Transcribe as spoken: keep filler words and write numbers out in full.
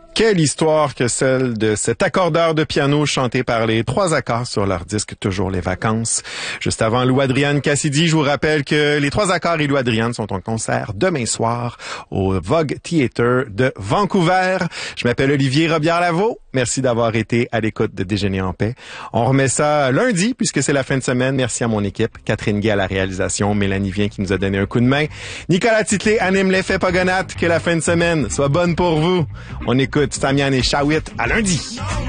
Quelle histoire que celle de cet accordeur de piano chanté par les Trois Accords sur leur disque Toujours les vacances. Juste avant Lou Adrian Cassidy, je vous rappelle que les Trois Accords et Lou Adrian sont en concert demain soir au Vogue Theatre de Vancouver. Je m'appelle Olivier Robillard-Lavaux. Merci d'avoir été à l'écoute de Déjeuner en paix. On remet ça lundi puisque c'est la fin de semaine. Merci à mon équipe. Catherine Guay à la réalisation, Mélanie Vien qui nous a donné un coup de main. Nicolas Titlé anime l'effet Pogonat. Que la fin de semaine soit bonne pour vous. On écoute Stamian et Shawit à lundi.